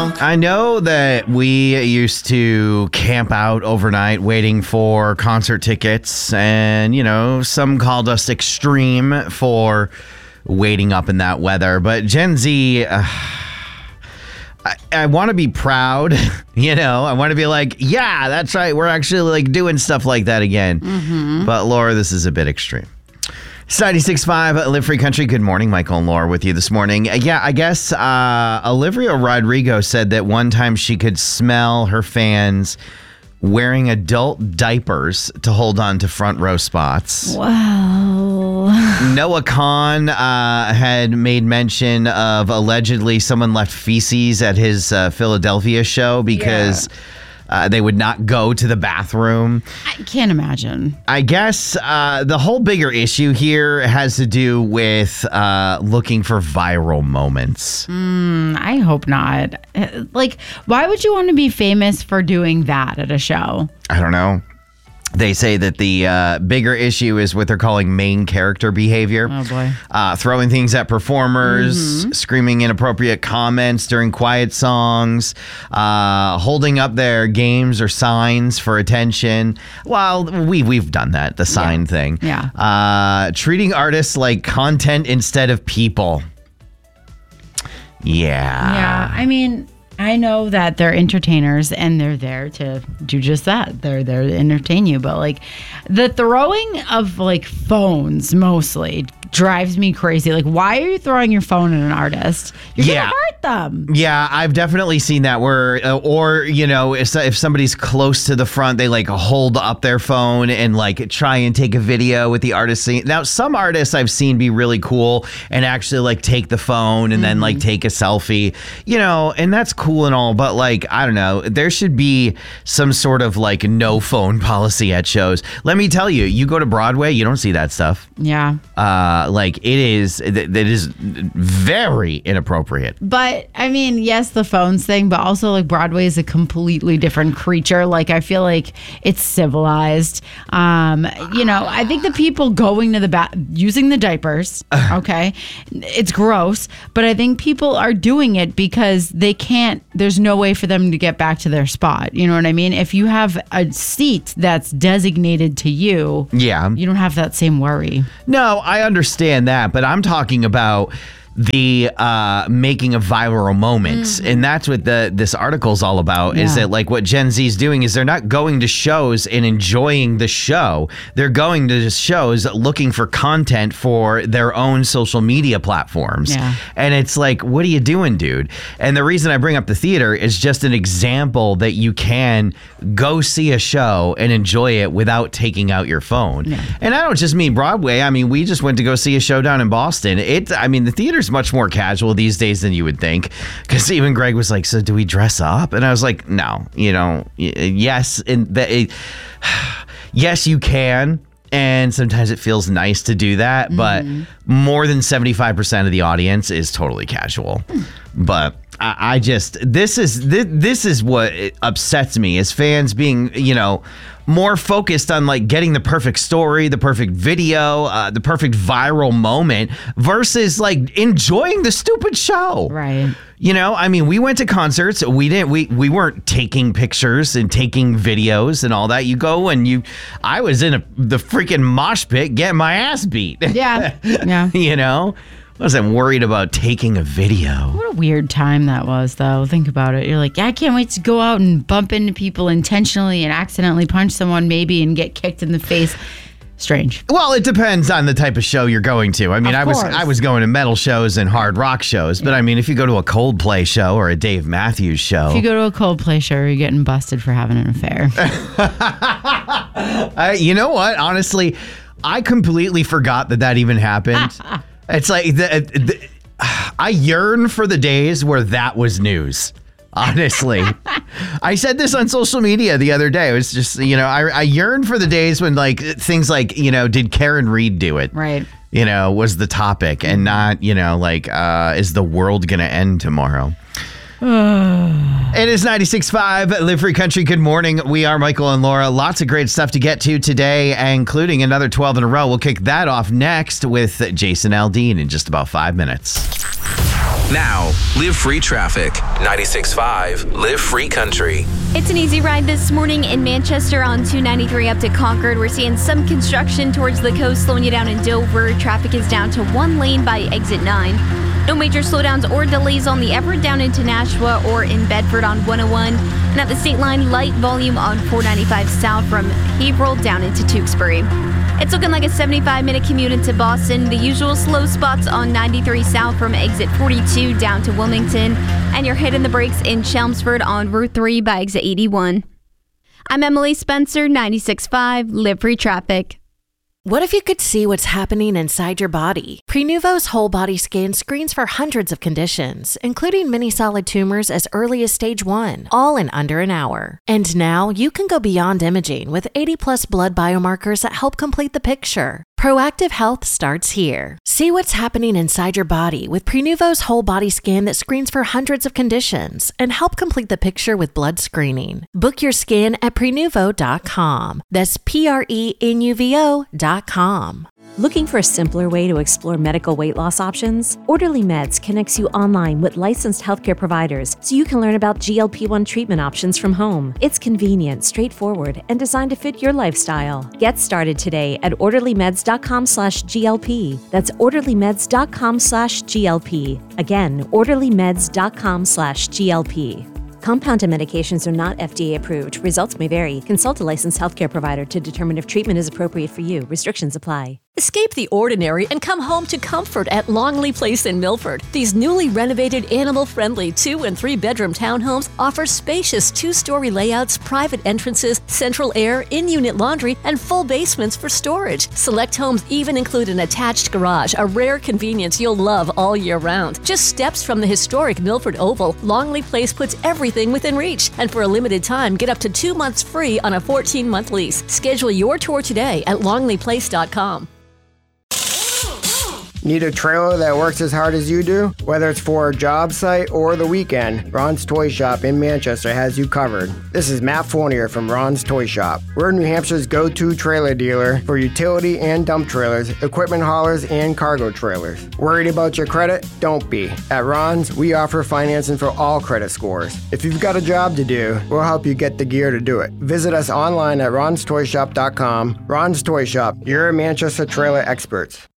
I know that we used to camp out overnight waiting for concert tickets, and, some called us extreme for waiting up in that weather. But Gen Z, I want to be proud, I want to be like, yeah, that's right. We're actually doing stuff like that again. Mm-hmm. But Laura, this is a bit extreme. It's 96.5 Live Free Country. Good morning, Michael and Laura with you this morning. Yeah, I guess Olivia Rodrigo said that one time she could smell her fans wearing adult diapers to hold on to front row spots. Wow. Noah Kahan had made mention of allegedly someone left feces at his Philadelphia show because... Yeah. They would not go to the bathroom. I can't imagine. I guess the whole bigger issue here has to do with looking for viral moments. I hope not. Why would you want to be famous for doing that at a show? I don't know. They say that the bigger issue is what they're calling main character behavior. Oh, boy. Throwing things at performers, screaming inappropriate comments during quiet songs, holding up their games or signs for attention. Well, we've done that, the sign thing. Yeah. Treating artists like content instead of people. Yeah. Yeah, I mean... I know that they're entertainers and they're there to do just that. They're there to entertain you. But the throwing of phones mostly drives me crazy. Why are you throwing your phone at an artist? You're going to hurt them. Yeah, I've definitely seen that where, if somebody's close to the front, they hold up their phone and try and take a video with the artist. Now, some artists I've seen be really cool and actually take the phone and then take a selfie, and that's cool and all, but I don't know, there should be some sort of no phone policy at shows. Let me tell you, you go to Broadway, you don't see that stuff. Yeah. It is very inappropriate. But I mean, yes, the phones thing, but also Broadway is a completely different creature. I feel like it's civilized. I think the people going to the using the diapers, okay, it's gross, but I think people are doing it because they can't. There's no way for them to get back to their spot. You know what I mean? If you have a seat that's designated to you, you don't have that same worry. No, I understand that, but I'm talking about the making a viral moment, and that's what this article's all about. Is that what Gen Z is doing is they're not going to shows and enjoying the show, they're going to shows looking for content for their own social media platforms. And it's what are you doing, dude? And the reason I bring up the theater is just an example that you can go see a show and enjoy it without taking out your phone. And I don't just mean Broadway. I mean, we just went to go see a show down in Boston. The theater's much more casual these days than you would think, because even Greg was like, so do we dress up? And I was like, no, yes, yes, you can, and sometimes it feels nice to do that, but more than 75% of the audience is totally casual. But I just, this is what upsets me, is fans being, more focused on getting the perfect story, the perfect video, the perfect viral moment versus enjoying the stupid show. Right. We went to concerts. We weren't taking pictures and taking videos and all that. You go and I was in the freaking mosh pit getting my ass beat. Yeah. Yeah. I wasn't worried about taking a video. What a weird time that was, though. Think about it. You're like, I can't wait to go out and bump into people intentionally and accidentally punch someone maybe and get kicked in the face. Strange. Well, it depends on the type of show you're going to. I was going to metal shows and hard rock shows, but if you go to a Coldplay show or a Dave Matthews show. If you go to a Coldplay show, you're getting busted for having an affair. You know what? Honestly, I completely forgot that even happened. It's I yearn for the days where that was news. Honestly, I said this on social media the other day. It was just, I yearn for the days when things did Karen Reed do it? Right. Was the topic, and not, is the world going to end tomorrow? It is 96.5 Live Free Country. Good morning. We are Michael and Laura. Lots of great stuff to get to today, including another 12 in a row. We'll kick that off next with Jason Aldean in just about 5 minutes. Now, Live Free Traffic. 96.5 Live Free Country. It's an easy ride this morning in Manchester on 293 up to Concord. We're seeing some construction towards the coast, slowing you down in Dover. Traffic is down to one lane by exit 9. No major slowdowns or delays on the Everett down into Nashua or in Bedford on 101. And at the state line, light volume on 495 south from Haverhill down into Tewksbury. It's looking like a 75-minute commute into Boston. The usual slow spots on 93 south from exit 42 down to Wilmington. And you're hitting the brakes in Chelmsford on Route 3 by exit 81. I'm Emily Spencer, 96.5 Live Free Traffic. What if you could see what's happening inside your body? Prenuvo's whole body scan screens for hundreds of conditions, including many solid tumors as early as stage 1, all in under an hour. And now you can go beyond imaging with 80+ blood biomarkers that help complete the picture. Proactive health starts here. See what's happening inside your body with Prenuvo's whole body scan that screens for hundreds of conditions and help complete the picture with blood screening. Book your scan at Prenuvo.com. That's Prenuvo.com. Looking for a simpler way to explore medical weight loss options? Orderly Meds connects you online with licensed healthcare providers so you can learn about GLP-1 treatment options from home. It's convenient, straightforward, and designed to fit your lifestyle. Get started today at orderlymeds.com/GLP. That's orderlymeds.com/GLP. Again, orderlymeds.com/GLP. Compounded medications are not FDA approved. Results may vary. Consult a licensed healthcare provider to determine if treatment is appropriate for you. Restrictions apply. Escape the ordinary and come home to comfort at Longley Place in Milford. These newly renovated, animal-friendly 2- and 3-bedroom townhomes offer spacious 2-story layouts, private entrances, central air, in-unit laundry, and full basements for storage. Select homes even include an attached garage, a rare convenience you'll love all year round. Just steps from the historic Milford Oval, Longley Place puts everything within reach. And for a limited time, get up to 2 months free on a 14-month lease. Schedule your tour today at longleyplace.com. Need a trailer that works as hard as you do? Whether it's for a job site or the weekend, Ron's Toy Shop in Manchester has you covered. This is Matt Fournier from Ron's Toy Shop. We're New Hampshire's go-to trailer dealer for utility and dump trailers, equipment haulers, and cargo trailers. Worried about your credit? Don't be. At Ron's, we offer financing for all credit scores. If you've got a job to do, we'll help you get the gear to do it. Visit us online at ronstoyshop.com. Ron's Toy Shop, your Manchester trailer experts.